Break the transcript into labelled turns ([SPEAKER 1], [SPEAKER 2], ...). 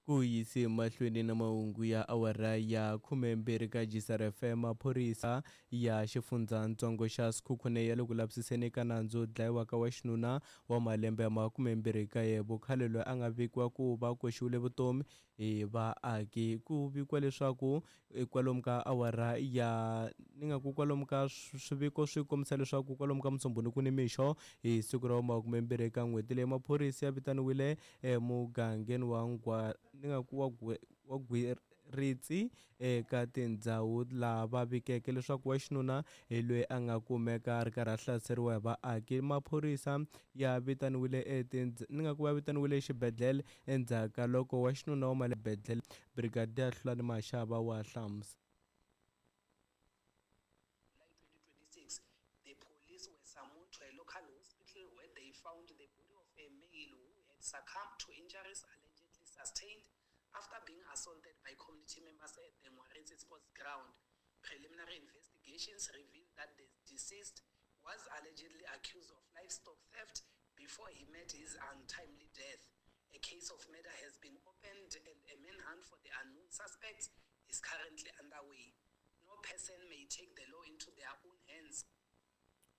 [SPEAKER 1] Ku yisi mahlweni na mahungu ya awara ya 12 ka GSRF maphorisa ya xifundzatsongo xa Sekhukhune ya le ku lavisiseni ka nandzu dlayiwa ka wa xinuna wa malembe ya 29 khale loyi a nga vikiwa ku va koxiwile vutomi hi vaaki. Ku vikiwa leswaku kwalomu ka awara ya ningaku kwalomu ka swiviko swi kombisa leswaku kwalomu ka Musumbhunuku ni mixo hi siku ra 20 ka n'hweti leyi maphorisa ya vitaniwile emugangeni wa wa Gwiritsi eka tindhawu laha va vikeke leswaku wa xinuna hi loyi a nga kumeka a ri karhi a hlaseriwa hi vaaki. Maphorisa ya vitaniwile ningaku ya vitaniwile exibedhlele endzhaku ka loko wa xinuna wa malebedhlele Brigadier Hlulani Mashava wa hlamusa.
[SPEAKER 2] The police were summoned to a local hospital where they found the body of a male who had succumbed to injuries allegedly sustained after being assaulted by community members at the Mwaritsi Sports Ground. Preliminary investigations revealed that the deceased was allegedly accused of livestock theft before he met his untimely death. A case of murder has been opened and a manhunt for the unknown suspects is currently underway. No person may take the law into their own hands,